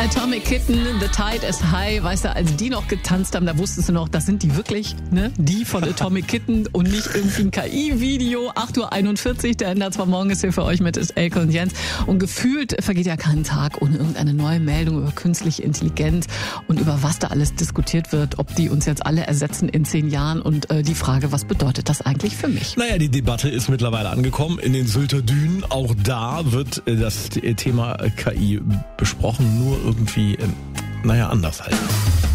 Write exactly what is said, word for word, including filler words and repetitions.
Atomic Kitten, The Tide is High. Weißt du, als die noch getanzt haben, da wusstest du noch, das sind die wirklich, ne? Die von Atomic Kitten und nicht irgendwie ein K I-Video. acht Uhr einundvierzig, der Ender zwar morgen ist hier für euch mit Elke und Jens. Und gefühlt vergeht ja kein Tag ohne irgendeine neue Meldung über künstliche Intelligenz und über was da alles diskutiert wird, ob die uns jetzt alle ersetzen in zehn Jahren und äh, die Frage, was bedeutet das eigentlich für mich? Naja, die Debatte ist mittlerweile angekommen in den Sylter Dünen. Auch da wird äh, das Thema K I besprochen, nur irgendwie, äh, naja, anders halt.